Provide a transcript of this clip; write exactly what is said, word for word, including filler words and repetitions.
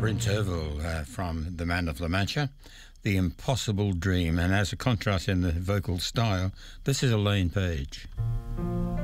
Prince Ervil uh, from The Man of La Mancha, The Impossible Dream. And as a contrast in the vocal style, this is Elaine Paige.